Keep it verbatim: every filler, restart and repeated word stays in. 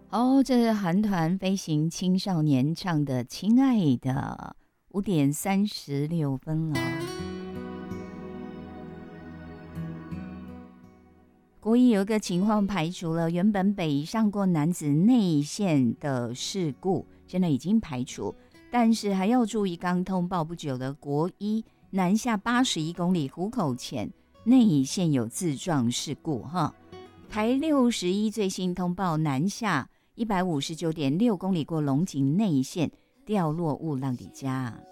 哦，这是韩团飞行青少年唱的《亲爱的》，五点三十六分哦。国一有一个情况排除了，原本北上过男子内线的事故，现在已经排除，但是还要注意刚通报不久的国一南下八十一公里湖口前内线有自撞事故哈。台六十一最新通报南下一百五十九点六公里过龙井内线掉落物浪底家。